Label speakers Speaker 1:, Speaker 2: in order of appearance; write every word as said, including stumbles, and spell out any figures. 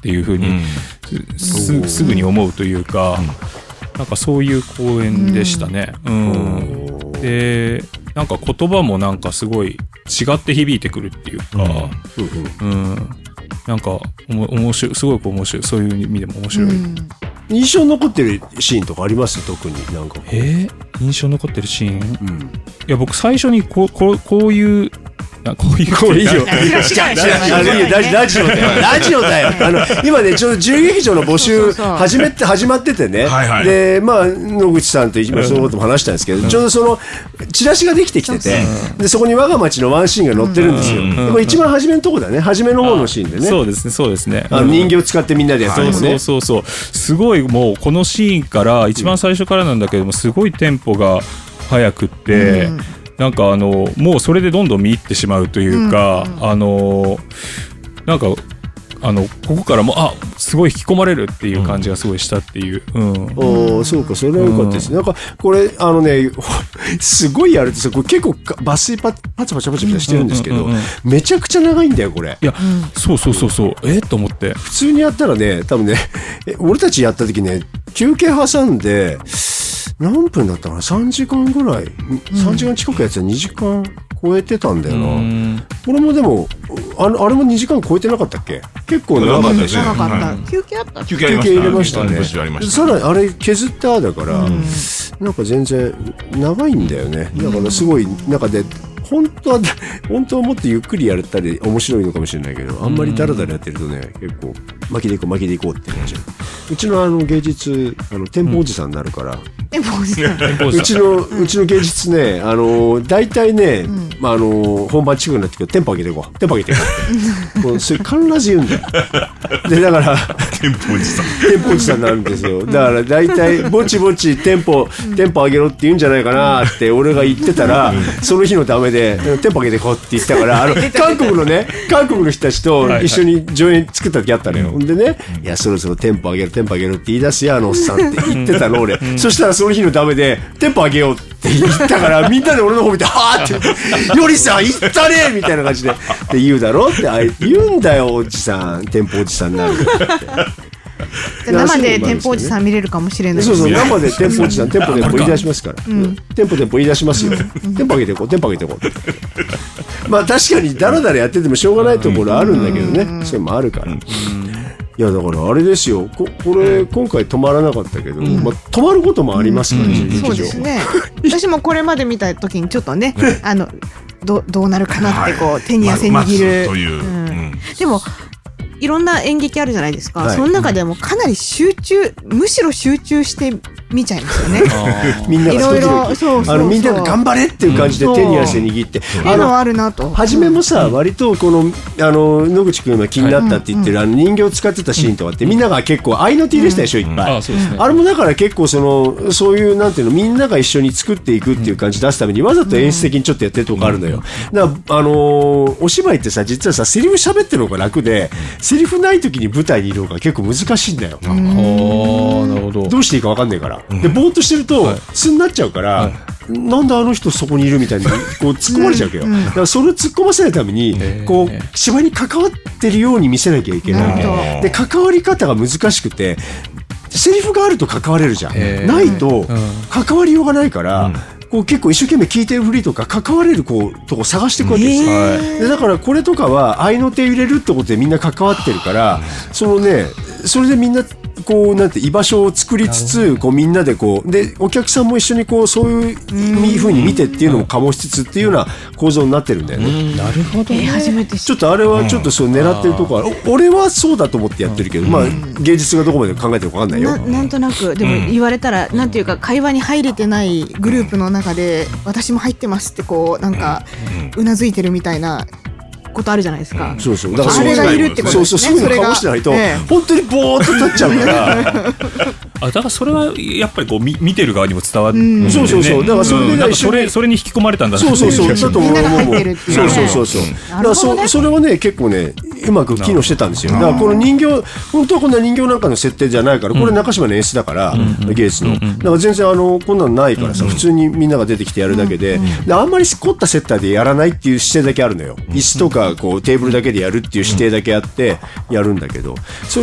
Speaker 1: っていう風に、うん、す, すぐに思うというか、うん、なんかそういう公演でしたね、うんうん、でなんか言葉もなんかすごい違って響いてくるっていうか、うんうんうん、なんかおも面白いすごく面白いそういう意味でも面白い、うん、
Speaker 2: 印象に残ってるシーンとかあります？特になんか
Speaker 1: えー、印象に残ってるシーン、うん、いや僕最初にこう、こう、こういうこういう
Speaker 2: こういいよラジオだよラジオだよあの今ねちょうど自由劇場の募集始めて始まっててね、はいはい、でまあ野口さんと今そのことも話したんですけど、うん、ちょうどそのチラシができてきてて、うん、でそこに我が町のワンシーンが載ってるんですよ、うん、でこれ一番初めのとこだね初めの方のシーンでね
Speaker 1: そうですねそうですね
Speaker 2: あの人形を使ってみんなでやってるのね、
Speaker 1: はい、そうそうそうすごいもうこのシーンから一番最初からなんだけどもすごいテンポが速くって、うんなんかあのもうそれでどんどん見入ってしまうというか、うんうん、あのなんかあのここからもあすごい引き込まれるっていう感じがすごいしたっていう、うんうん、
Speaker 2: おそうかそれは良かったですね、うん、なんかこれあのねすごいやるってこれ結構抜粋パパチャパチャパチャしてるんですけど、うんうんうんうん、めちゃくちゃ長いんだよこれ
Speaker 1: いや、うん、そうそうそうそうえー、と思って
Speaker 2: 普通にやったらね多分ね俺たちやった時ね休憩挟んで何分だったかなさんじかんぐらい、うん、さんじかん近くやつはにじかん超えてたんだよな、うん、これもでも あ, あれもにじかん超えてなかったっけ結構長かったですね
Speaker 3: 長かった、はい、休憩あった
Speaker 2: 休憩入れましたねさらにあれ削っただから、うん、なんか全然長いんだよねだからすごい中で本当は本当はもっとゆっくりやったり面白いのかもしれないけどあんまりダラダラやってるとね結構巻きでいこう巻きでいこうって感じうちのあの芸術あの店舗おじさんになるから、うん、
Speaker 3: 店舗おじさん
Speaker 2: うちのうちの芸術ねあの大体ね、うんまあ、あの本番近くになってくるとテンポ上げていこうテンポ上げていこうってもうそれ必ず言うんだよでだから
Speaker 4: 店舗おじさん
Speaker 2: 店舗おじさんになるんですよだから大体ぼちぼちテンポテンポ上げろって言うんじゃないかなって俺が言ってたらその日のためでテンポ上げていこうって言ったからあの韓国のね韓国の人たちと一緒に上演作った時あったのよ、はいはい、でねいやそろそろテンポ上げるテンポ上げるって言い出すやあのおっさんって言ってたの俺そしたらその日のためでテンポ上げようって言ったからみんなで俺の方見てはーってよりさん言ったねみたいな感じでって言うだろってあ言うんだよおじさんテンポおじさんになるって
Speaker 3: 生で店舗おじさん見れるかもしれない
Speaker 2: そうそう生で店舗おじさん店舗店舗言い出しますから、うん、店舗店舗言い出しますよ店舗上げていこう店舗上げていこうまあ確かにダラダラやっててもしょうがないところあるんだけどねそれもあるからいやだからあれですよ こ, これ今回止まらなかったけど、うんまあ、止まることもありますからね、うん、
Speaker 3: そうですね私もこれまで見た時にちょっとねあの ど, どうなるかなってこう、はい、手に汗握る、といううんうん、でもいろんな演劇あるじゃないですか、はい、その中でもかなり集中むしろ集中して見ちゃいますよね
Speaker 2: みんながいろいろそうそうそうあのみんなが頑張れっていう感じで手に汗握って、
Speaker 3: うん、あのあるなと
Speaker 2: 初めもさ、うん、割とこのあの野口くんが気になったって言ってる、はい、あの人形を使ってたシーンとかって、うん、みんなが結構合いの手入れしたでしょ、うん、いっぱい、うんあそうですね、あれもだから結構そのそういうなんていうのみんなが一緒に作っていくっていう感じ出すためにわざと演出的にちょっとやってるとこあるのよ、うん、だからあのー、お芝居ってさ実はさセリフ喋ってるのが楽でセリフない時に舞台にいるのが結構難しいんだよ、うん、なるほどどうしていいか分かんないから、うん、でぼーっとしてると、はい、素になっちゃうから、はい、なんであの人そこにいるみたいにこう突っ込まれちゃうわけよ、うん、だからそれを突っ込ませないために、うん、こう芝居に関わってるように見せなきゃいけないわけで関わり方が難しくてセリフがあると関われるじゃんないと関わりようがないから、うんこう結構一生懸命聞いてるふりとか関われるこうとこ探していくわけですよ、えー、でだからこれとかは合いの手入れるってことでみんな関わってるからそのねそれでみんなこうなんて居場所を作りつつこうみんなでこうでお客さんも一緒にこうそういう風に見てっていうのも醸しつつっていうような構造になってるんだよね。
Speaker 1: なるほど、ね、
Speaker 3: 初めて
Speaker 2: ちょっとあれはちょっとそう狙ってるとこは、うん、俺はそうだと思ってやってるけど、まあ芸術がどこまで考えてるか分かんないよ。
Speaker 3: な, なんとなくでも言われたら、うん、なんていうか会話に入れてないグループの中で私も入ってますってこうなんかうなずいてるみたいなことあるじゃないですか、うん、そうそうだからあれがいるってことですね。
Speaker 2: そうそうすぐにかもしてないと、ええ、本当にボーっと立っちゃうから
Speaker 1: あだからそれはやっぱりこう 見, 見てる側にも伝わる、うん
Speaker 2: ね、そうそうそうだからそれで、うん、
Speaker 1: なんかそれそれに引き込まれたんだ
Speaker 2: そうそうそうちょっと
Speaker 3: みんなが入ってるっていう、ね、
Speaker 2: そうそうそうそうだから そ, それはね結構ねうまく機能してたんですよ。だからこの人形本当はこんな人形なんかの設定じゃないからこれ中島の演出だから、うん、芸術のだから全然あのこんなのないからさ、うん、普通にみんなが出てきてやるだけ で,、うん、であんまり凝ったセッターでやらないっていう姿勢だけあるのよ。椅子とかこうテーブルだけでやるっていう姿勢だけあってやるんだけど